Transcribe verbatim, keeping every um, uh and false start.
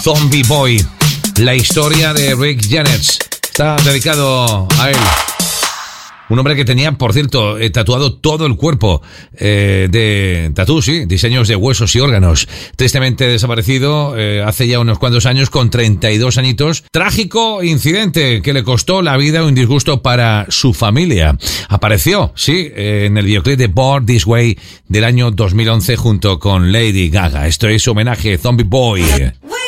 Zombie Boy, la historia de Rick James. Está dedicado a él. Un hombre que tenía, por cierto, eh, tatuado todo el cuerpo eh, de tatús, sí, diseños de huesos y órganos. Tristemente desaparecido eh, hace ya unos cuantos años, con treinta y dos añitos. Trágico incidente que le costó la vida, un disgusto para su familia. Apareció, sí, eh, en el videoclip de Born This Way del año dos mil once junto con Lady Gaga. Esto es homenaje Zombie Boy.